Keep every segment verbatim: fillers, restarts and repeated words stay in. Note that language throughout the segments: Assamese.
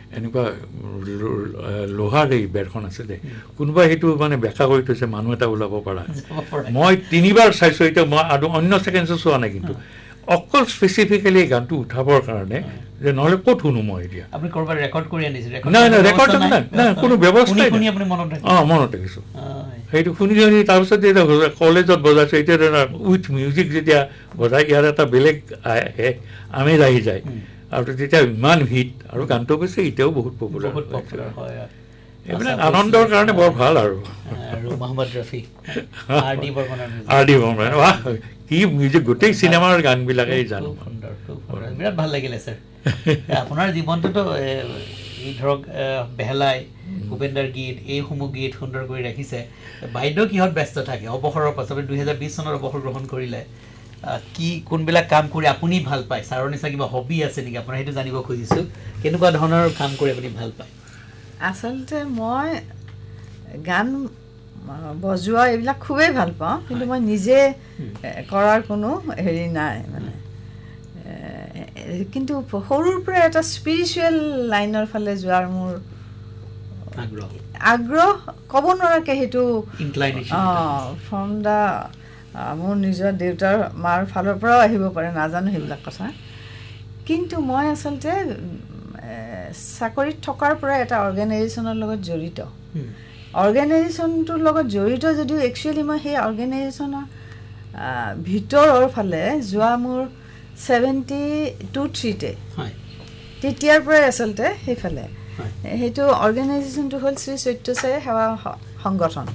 এনেকুৱা লোহাৰ এই বেৰখন আছে দে কোনোবাই সেইটো মানে ব্যাখ্যা কৰি থৈছে মানুহ এটা ওলাব পৰা মই তিনিবাৰ চাইছোঁ এতিয়া মই আৰু অন্য ছেকেণ্ডছো চোৱা নাই কিন্তু অকল স্পেচিফিকেলি এই গানটো উঠাবৰ কাৰণে যে নহ'লে ক'ত শুনো মই এতিয়া আপুনি ক'ৰবাত ৰেকৰ্ড কৰি আনিছে নাই নাই ৰেকৰ্ড নাই নাই কোনো ব্যৱস্থাই নাই অঁ মনত ৰাখিছোঁ সেইটো শুনি শুনি তাৰপিছত যেতিয়া কলেজত বজাইছোঁ এতিয়া উইথ মিউজিক যেতিয়া বজাই ইয়াৰ এটা বেলেগ আমেজ আহি যায় আৰু তেতিয়া ইমান হিট আৰু গানটো কৈছে এতিয়াও বহুত পপুলাৰ এইবিলাক আনন্দৰ কাৰণে বৰ ভাল আৰু মহম্মদ ৰফি আৰ ডি বৰ্মনৰ আৰ ডি বৰ্মন বাহ কি মিউজিক গোটেই চিনেমাৰ গানবিলাকেই জানো বিৰাট ভাল লাগিলে ছাৰ আপোনাৰ জীৱনটোতো এই ধৰক বেহলাই ভূপেন্দ্ৰৰ গীত এইসমূহ গীত সুন্দৰ কৰি ৰাখিছে বাইদেউ কিহত ব্যস্ত থাকে অৱসৰৰ পাছত দুহেজাৰ বিছ চনৰ অৱসৰ গ্ৰহণ কৰিলে কি কোনবিলাক কাম কৰি আপুনি ভাল পায় ছাৰৰ নিচিনা কিবা হবি আছে নেকি আপোনাৰ সেইটো জানিব খুজিছোঁ কেনেকুৱা ধৰণৰ কাম কৰি আপুনি ভাল পায় আচলতে মই গান বজোৱা এইবিলাক খুবেই ভাল পাওঁ কিন্তু মই নিজে কৰাৰ কোনো হেৰি নাই মানে কিন্তু সৰুৰ পৰা এটা স্পিৰিচুৱেল লাইনৰ ফালে যোৱাৰ মোৰ আগ্ৰহ আগ্ৰহ ক'ব নোৱাৰাকৈ সেইটো অঁ ফ্ৰম দ্য মোৰ নিজৰ দেউতাৰ মাৰ ফালৰ পৰাও আহিব পাৰে নাজানো সেইবিলাক কথা কিন্তু মই আচলতে চাকৰিত থকাৰ পৰা এটা অৰ্গেনাইজেশ্যনৰ লগত জড়িত অৰ্গেনাইজেশ্যনটোৰ লগত জড়িত যদিও একচুৱেলি মই সেই অৰ্গেনাইজেশ্যনৰ ভিতৰৰ ফালে যোৱা মোৰ ছেভেণ্টি টু থ্ৰীতে তেতিয়াৰ পৰাই আচলতে সেইফালে সেইটো অৰ্গেনাইজেশ্যনটো হ'ল শ্ৰী সত্যসাই সেৱা সংগঠন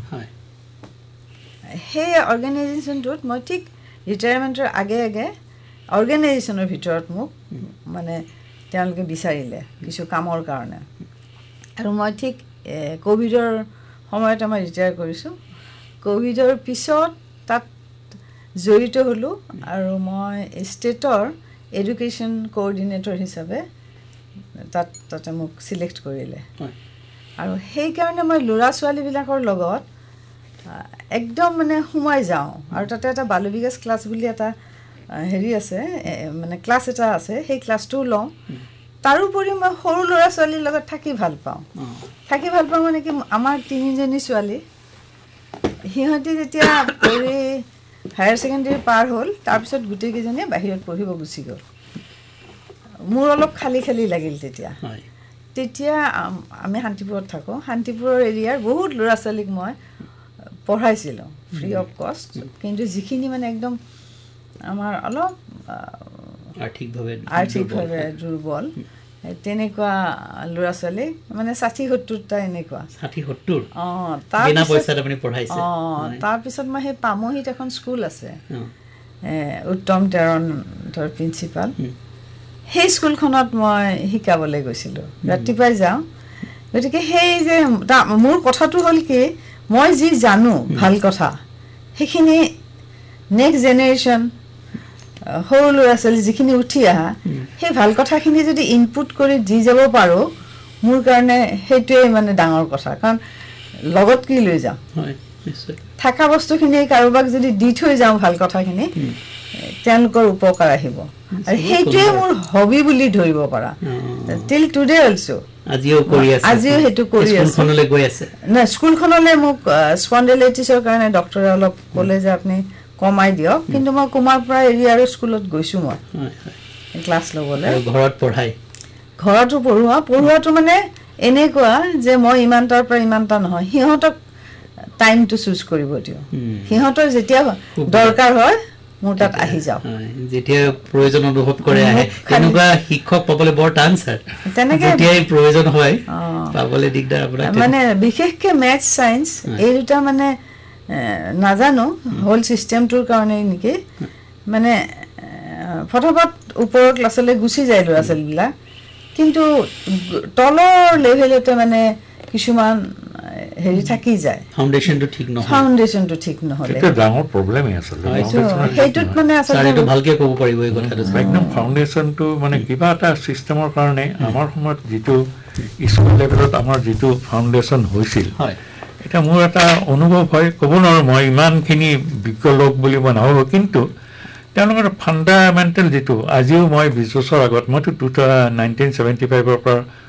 সেই অৰ্গেনাইজেশ্যনটোত মই ঠিক ৰিটায়াৰমেণ্টৰ আগে আগে অৰ্গেনাইজেশ্যনৰ ভিতৰত মোক মানে তেওঁলোকে বিচাৰিলে কিছু কামৰ কাৰণে আৰু মই ঠিক ক'ভিডৰ সময়তে মই ৰিটায়াৰ কৰিছোঁ ক'ভিডৰ পিছত তাত জড়িত হ'লোঁ আৰু মই ষ্টেটৰ এডুকেশ্যন কোঅৰ্ডিনেটৰ হিচাপে তাত তাতে মোক চিলেক্ট কৰিলে আৰু সেইকাৰণে মই ল'ৰা ছোৱালীবিলাকৰ লগত একদম মানে সোমাই যাওঁ আৰু তাতে এটা বালু বিকাশ ক্লাছ বুলি এটা হেৰি আছে মানে ক্লাছ এটা আছে সেই ক্লাছটোও লওঁ তাৰোপৰি মই সৰু ল'ৰা ছোৱালীৰ লগত থাকি ভাল পাওঁ থাকি ভাল পাওঁ মানে কি আমাৰ তিনিজনী ছোৱালী সিহঁতি যেতিয়া পঢ়ি হায়াৰ ছেকেণ্ডেৰী পাৰ হ'ল তাৰপিছত গোটেইকেইজনীয়ে বাহিৰত পঢ়িব গুচি গ'ল মোৰ অলপ খালী খালী লাগিল তেতিয়া তেতিয়া আমি শান্তিপুৰত থাকোঁ শান্তিপুৰৰ এৰিয়াৰ বহুত ল'ৰা ছোৱালীক মই পঢ়াইছিলোঁ ফ্ৰী অফ কষ্ট কিন্তু যিখিনি মানে একদম আমাৰ অলপ আৰ্থিকভাৱে আৰ্থিকভাৱে দুৰ্বল তেনেকুৱা ল'ৰা ছোৱালী মানে ষাঠি সত্তৰটা এনেকুৱা ষাঠি সত্তৰ অঁ অঁ তাৰপিছত মই সেই পামহিত এখন স্কুল আছে উত্তম তেৰণ ধৰ প্ৰিন্সিপাল সেই স্কুলখনত মই শিকাবলৈ গৈছিলোঁ ৰাতিপুৱাই যাওঁ গতিকে সেই যে মোৰ কথাটো হ'ল কি মই যি জানো ভাল কথা সেইখিনি নেক্সট জেনেৰেশ্যন সৰু ল'ৰা ছোৱালী যিখিনি উঠি অহা সেই ভাল কথাখিনি যদি ইনপুট কৰি দি যাব পাৰোঁ মোৰ কাৰণে সেইটোৱেই মানে ডাঙৰ কথা কাৰণ লগত কি লৈ যাওঁ থকা বস্তুখিনি কাৰোবাক যদি দি থৈ যাওঁ ভাল কথাখিনি তেওঁলোকৰ উপকাৰ আহিব আৰু সেইটোৱে মোৰ হবি বুলি ধৰিব পাৰা টিল টুডে অলছো আজিও কৰি আছে আজিও সেইটো কৰি আছে স্কুলখনলৈ গৈ আছে না স্কুলখনলৈ মোক স্পন্ডেলাইটিছৰ কাৰণে ডক্টৰে অলপ ক'লে যে আপুনি কমাই দিয়ক কিন্তু মই কুমাৰ পৰা এৰি আৰু স্কুলত গৈছোঁ মই ক্লাছ ল'বলৈ ঘৰত পঢ়াই ঘৰতো পঢ়োৱা পঢ়োৱাটো মানে এনেকুৱা যে মই ইমানটাৰ পৰা ইমানটা নহয় সিহঁতক টাইমটো চুজ কৰিব দিওঁ সিহঁতৰ যেতিয়া দৰকাৰ হয় মোৰ তাত আহি যাওঁ যেতিয়া প্ৰয়োজন অনুভৱ কৰে আহে তেনেকুৱা শিক্ষক পাবলৈ বৰ টান ছাৰ তেনেকৈ যেতিয়াই প্ৰয়োজন হয় পাবলৈ দিগদাৰ আপোনাৰ মানে বিশেষকৈ মেথছ ছায়েন্স এই দুটা মানে নাজানো হোল ছিষ্টেমটোৰ কাৰণে নেকি মানে ফটাফট ওপৰৰ ক্লাছলৈ গুচি যায় ল'ৰা ছোৱালীবিলাক কিন্তু তলৰ লেভেলতে মানে কিছুমান হেৰি থাকি যায় ফাউণ্ডেশ্যনটো ঠিক নহয় ফাউণ্ডেশ্যনটো ঠিক নহ'লে এটা ডাঙৰ প্ৰব্লেমেই আচলতে সেইটোত মানে আচলতে ভালকৈ ক'ব পাৰিব এই কথাটো একদম ফাউণ্ডেশ্যনটো মানে কিবা এটা ছিষ্টেমৰ কাৰণে আমাৰ সময়ত যিটো স্কুল লেভেলত আমাৰ যিটো ফাউণ্ডেশ্যন হৈছিল এটা মোৰ এটা অনুভৱ হয় ক'ব নোৱাৰোঁ মই ইমানখিনি বিজ্ঞ লোক বুলি মই নাভাবোঁ কিন্তু তেওঁলোকৰ ফাণ্ডামেণ্টেল যিটো আজিও মই বিছ বছৰ আগত মইতো টু নাইনটিন ছেভেণ্টি ফাইভৰ পৰা